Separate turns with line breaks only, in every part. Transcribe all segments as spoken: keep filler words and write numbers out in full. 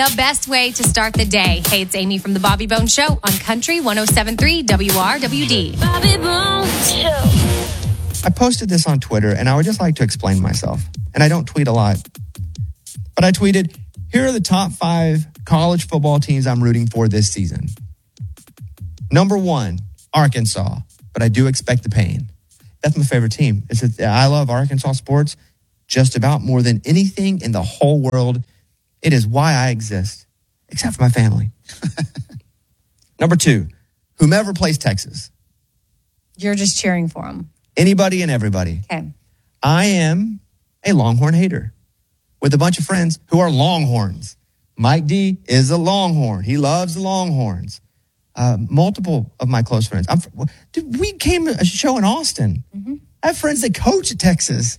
The best way to start the day. Hey, it's Amy from the Bobby Bones Show on Country one oh seven point three W R W D. Bobby Bones Show.
I posted this on Twitter, and I would just like to explain myself. And I don't tweet a lot. But I tweeted, here are the top five college football teams I'm rooting for this season. Number one, Arkansas. But I do expect the pain. That's my favorite team. It's a, I love Arkansas sports just about more than anything in the whole world. It is why I exist, except for my family. Number two, whomever plays Texas.
You're just cheering for them.
Anybody and everybody.
Okay.
I am a Longhorn hater with a bunch of friends who are Longhorns. Mike D is a Longhorn. He loves the Longhorns. Uh, multiple of my close friends. I'm, dude, we came to a show in Austin. Mm-hmm. I have friends that coach at Texas.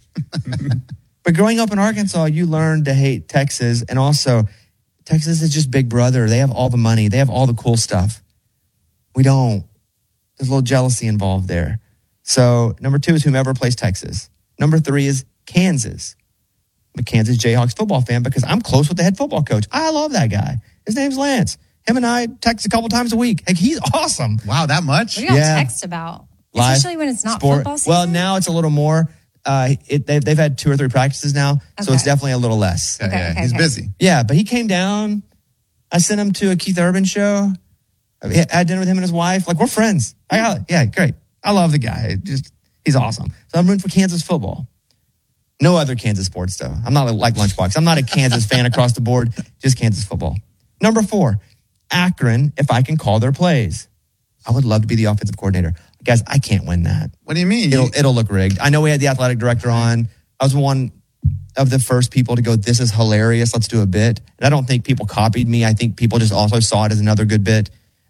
But growing up in Arkansas, you learn to hate Texas. And also, Texas is just big brother. They have all the money. They have all the cool stuff. We don't. There's a little jealousy involved there. So number two is whomever plays Texas. Number three is Kansas. I'm a Kansas Jayhawks football fan because I'm close with the head football coach. I love that guy. His name's Lance. Him and I text a couple times a week. Like, he's awesome.
Wow, that much?
What do y'all
Yeah.
text about?
Live
Especially when it's not
sport.
football season?
Well, now it's a little more. Uh, it, they've, they've had two or three practices now, so
Okay.
it's definitely a little less.
Yeah,
Okay,
yeah,
okay,
he's
okay.
busy.
Yeah, but he came down. I sent him to a Keith Urban show. I had dinner with him and his wife. Like, we're friends. I got, yeah, great. I love the guy. Just He's awesome. So I'm rooting for Kansas football. No other Kansas sports, though. I'm not like Lunchbox. I'm not a Kansas fan across the board, just Kansas football. Number four, Akron, if I can call their plays. I would love to be the offensive coordinator. Guys, I can't win that.
What do you mean?
It'll,
You-
it'll look rigged. I know we had the athletic director on. I was one of the first people to go, this is hilarious. Let's do a bit. And I don't think people copied me. I think people just also saw it as another good bit.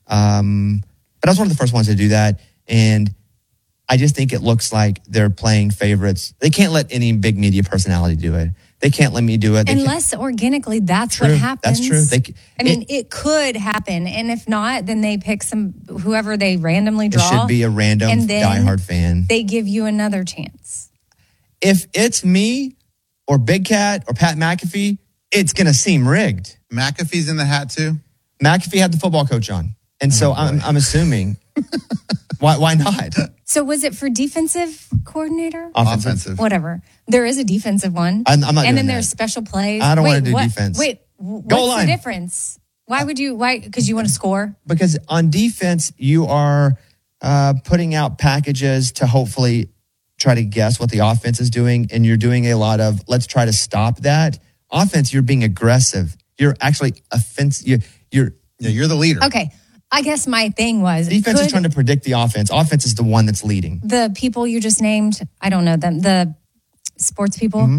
Um, but I was one of the first ones to do that. And I just think it looks like they're playing favorites. They can't let any big media personality do it. They can't let me do it. They
Unless organically, that's
True.
what happens.
That's true. They,
I mean,
it,
it, could happen. And if not, then they pick some, whoever they randomly
it
draw.
should be a random
and then
diehard fan.
They give you another chance.
If it's me or Big Cat or Pat McAfee, it's going to seem rigged.
McAfee's in the hat too?
McAfee had the football coach on. And so
Oh,
I'm,
boy.
I'm assuming, why why not?
So was it for defensive coordinator?
Offensive.
Offensive.
Whatever. There is a defensive one.
I'm- I'm not
And
doing
then
that.
there's special plays.
I don't
Wait,
wanna do
what-
defense.
Wait, what's
Goal line.
the difference? Why would you, why? Because you want to score?
Because on defense, you are uh, putting out packages to hopefully try to guess what the offense is doing. And you're doing a lot of, let's try to stop that. Offense, you're being aggressive. You're actually offensive. You're, you're,
Yeah, you're the leader.
Okay. I guess my thing was
defense
could
is trying to predict the offense. Offense is the one that's leading.
the people you just named, I don't know them, the sports people,
Mm-hmm.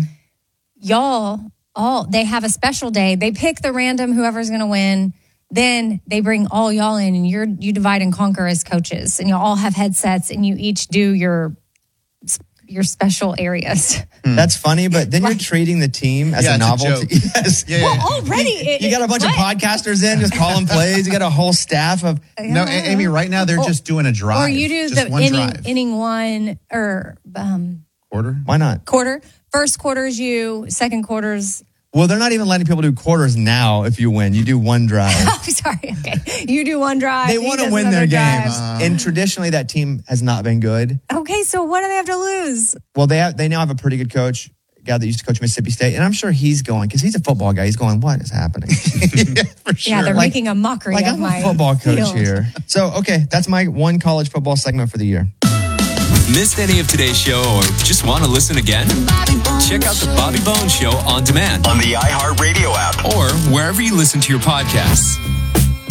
y'all, all they have a special day. They pick the random whoever's going to win. Then they bring all y'all in, and you're you divide and conquer as coaches, and you all have headsets, and you each do your your special areas.
That's funny, but then you're treating the team as
Yeah,
a
it's a
novelty.
joke.
Yes.
Yeah, yeah,
Well,
yeah.
already it,
You got a bunch
what?
of podcasters in, just calling plays. You got a whole staff of.
No, A- Amy, right now they're
Or-
just doing a drive.
Or you do
just
the
one
inning,
drive.
inning one or um,
Quarter?
Why not?
quarter. First quarter's you, second quarter's.
Well, they're not even letting people do quarters now if you win. You do one drive.
Oh, sorry. Okay, you do one drive.
They
he
want to
does
win their
another
games.
drive.
And traditionally, that team has not been good.
Okay, so what do they have to lose?
Well, they have, they now have a pretty good coach, a guy that used to coach Mississippi State. And I'm sure he's going, because he's a football guy. He's going, what is happening?
Yeah, for sure.
Yeah, they're
Like-
making a mockery
Like,
of
I'm
my
a football coach
field.
here. So, okay, that's my one college football segment for the year.
Missed any of today's show or just want to listen again? Check out the Bobby Bones Show on demand
On the iHeartRadio app.
or wherever you listen to your podcasts.